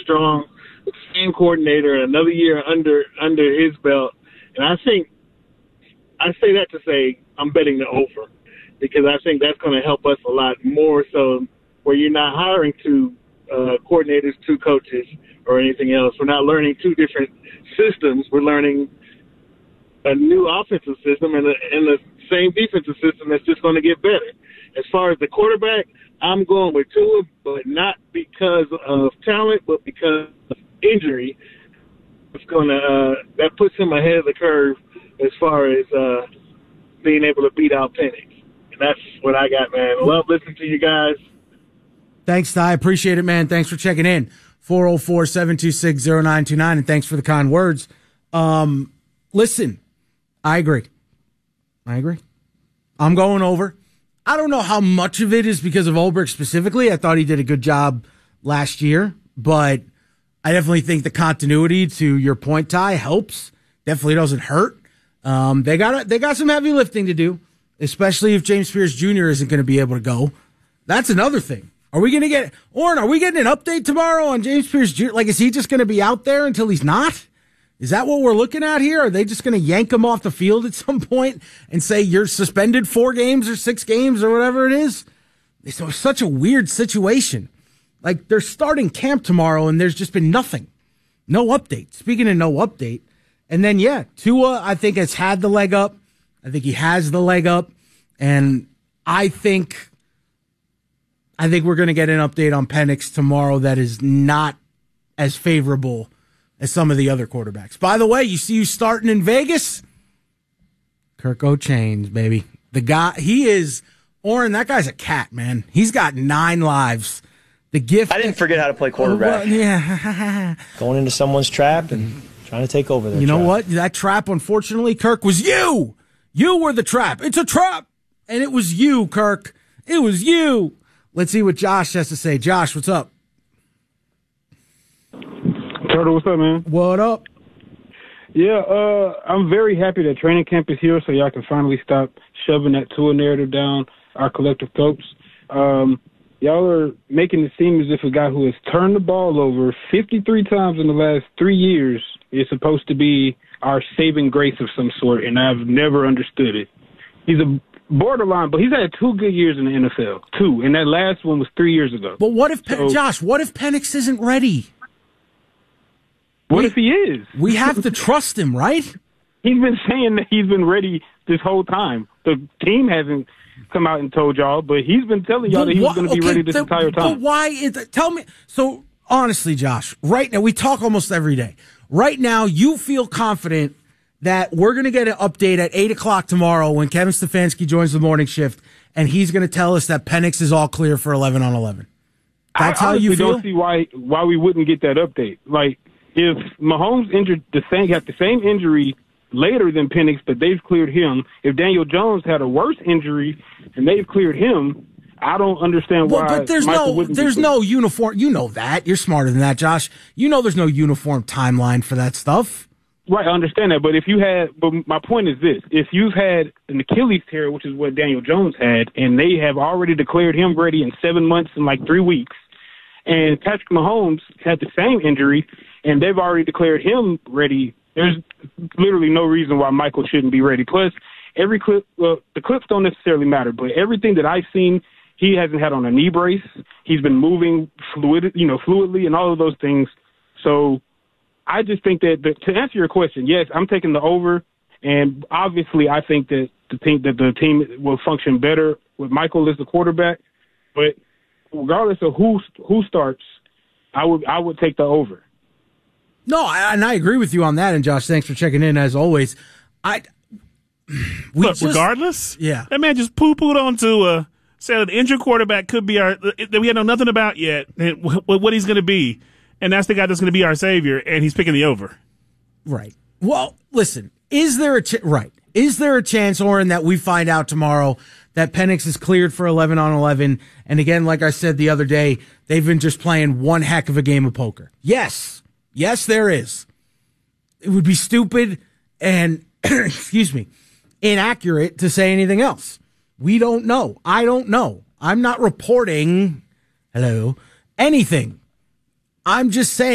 strong, same coordinator, another year under his belt. And I think I say that to say I'm betting the over, because I think that's going to help us a lot more so where you're not hiring two coordinators, two coaches, or anything else. We're not learning two different systems. We're learning a new offensive system and the same defensive system that's just going to get better. As far as the quarterback, I'm going with Tua, but not because of talent, but because of injury. It's going to that puts him ahead of the curve as far as being able to beat out Penix. And that's what I got, man. Love listening to you guys. Thanks, Ty. Appreciate it, man. Thanks for checking in. 404-726-0929, and thanks for the kind words. Listen, I agree. I'm going over. I don't know how much of it is because of Ulbrich specifically. I thought he did a good job last year, but I definitely think the continuity, to your point, Ty, helps. Definitely doesn't hurt. They got some heavy lifting to do, especially if James Pierce Jr. isn't going to be able to go. That's another thing. Are we getting an update tomorrow on James Pierce Jr.? Like, is he just going to be out there until he's not? Is that what we're looking at here? Are they just going to yank him off the field at some point and say you're suspended 4 games or 6 games or whatever it is? It's such a weird situation. Like, they're starting camp tomorrow and there's just been nothing. No update. Speaking of no update. And then, yeah, Tua, I think, has had the leg up. I think he has the leg up. And I think we're going to get an update on Penix tomorrow that is not as favorable as some of the other quarterbacks. By the way, you see who's starting in Vegas? Kirk O'Chains, baby. The guy, he is, Oren, that guy's a cat, man. He's got 9 lives. The gift. I didn't forget how to play quarterback. Well, yeah. Going into someone's trap and trying to take over their You know trap. what? That trap, unfortunately, Kirk, was you. You were the trap. It's a trap. And it was you, Kirk. It was you. Let's see what Josh has to say. Josh, what's up? Turtle, what's up, man? What up? Yeah, I'm very happy that training camp is here so y'all can finally stop shoving that Tua narrative down our collective throats. Y'all are making it seem as if a guy who has turned the ball over 53 times in the last 3 years is supposed to be our saving grace of some sort, and I've never understood it. He's a borderline, but he's had 2 good years in the NFL. 2, and that last one was 3 years ago. But what if, Josh, what if Penix isn't ready? What if he is? We have to trust him, right? He's been saying that he's been ready this whole time. The team hasn't come out and told y'all, but he's been telling y'all that he was going to be ready this entire time. But why is that? Tell me. So, honestly, Josh, right now, we talk almost every day. Right now, you feel confident that we're going to get an update at 8 o'clock tomorrow when Kevin Stefanski joins the morning shift, and he's going to tell us that Penix is all clear for 11 on 11. That's how you feel? I don't see why we wouldn't get that update. Like, if Mahomes got the same injury later than Penix, but they've cleared him, if Daniel Jones had a worse injury and they've cleared him, I don't understand why. But there's no uniform. You know that. You're smarter than that, Josh. You know there's no uniform timeline for that stuff. Right, I understand that. But my point is this: if you've had an Achilles tear, which is what Daniel Jones had, and they have already declared him ready in 7 months and like 3 weeks, and Patrick Mahomes had the same injury, and they've already declared him ready, there's literally no reason why Michael shouldn't be ready. Plus, every clip, the clips don't necessarily matter, but everything that I've seen, he hasn't had on a knee brace. He's been moving fluidly and all of those things. So I just think that to answer your question, yes, I'm taking the over, and obviously I think that the team will function better with Michael as the quarterback. But regardless of who starts, I would take the over. No, and I agree with you on that. And Josh, thanks for checking in as always. Regardless, yeah, that man just poo-pooed on Tua, said an injured quarterback could be that we had know nothing about yet, and what he's going to be, and that's the guy that's going to be our savior, and he's picking the over. Right. Well, listen, is there a chance, Oren, that we find out tomorrow that Penix is cleared for 11 on 11? And again, like I said the other day, they've been just playing one heck of a game of poker. Yes, there is. It would be stupid and, inaccurate to say anything else. We don't know. I don't know. I'm not reporting, anything. I'm just saying.